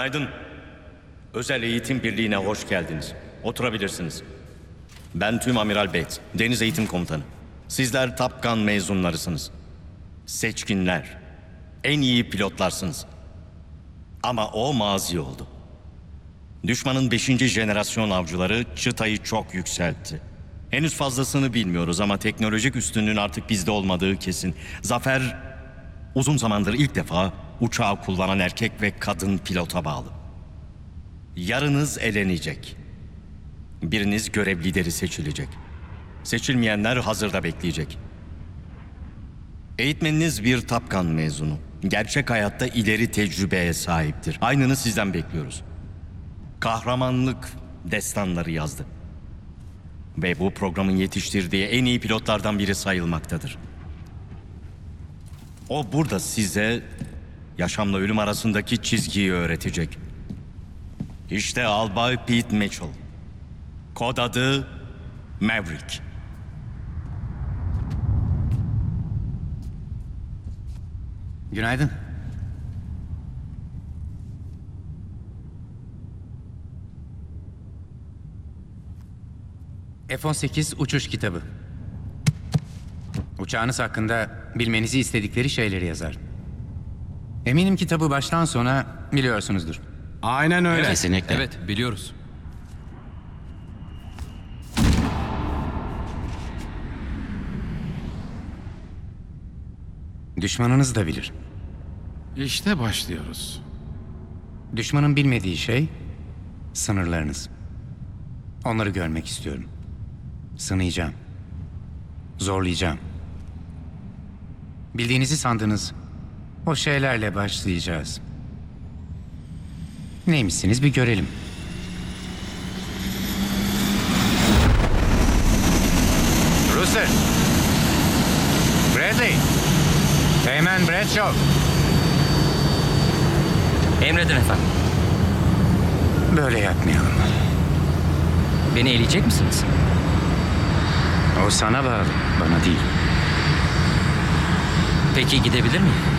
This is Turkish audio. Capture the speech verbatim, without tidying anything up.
Günaydın. Özel Eğitim Birliği'ne hoş geldiniz. Oturabilirsiniz. Ben Tüm Amiral Bates, Deniz Eğitim Komutanı. Sizler Top Gun mezunlarısınız. Seçkinler. En iyi pilotlarsınız. Ama o mazi oldu. Düşmanın beşinci jenerasyon avcıları çıtayı çok yükseltti. Henüz fazlasını bilmiyoruz ama teknolojik üstünlüğün artık bizde olmadığı kesin. Zafer uzun zamandır ilk defa uçağı kullanan erkek ve kadın pilota bağlı. Yarınız elenecek. Biriniz görev lideri seçilecek. Seçilmeyenler hazırda bekleyecek. Eğitmeniniz bir Top Gun mezunu. Gerçek hayatta ileri tecrübeye sahiptir. Aynını sizden bekliyoruz. Kahramanlık destanları yazdı. Ve bu programın yetiştirdiği en iyi pilotlardan biri sayılmaktadır. O burada size yaşamla ölüm arasındaki çizgiyi öğretecek. İşte Albay Pete Mitchell. Kod adı Maverick. Günaydın. F on sekiz uçuş kitabı. Uçağınız hakkında bilmenizi istedikleri şeyleri yazar. Eminim kitabı baştan sona biliyorsunuzdur. Aynen öyle. Kesinlikle. Evet, biliyoruz. Düşmanınız da bilir. İşte başlıyoruz. Düşmanın bilmediği şey sınırlarınız. Onları görmek istiyorum. Sınayacağım. Zorlayacağım. Bildiğinizi sandığınız o şeylerle başlayacağız. Neymişsiniz bir görelim. Rooster. Bradley. Teğmen Bradshaw. Emredin efendim. Böyle yapmayalım. Beni eleyecek misiniz? O sana bağlı, bana değil. Peki gidebilir miyim?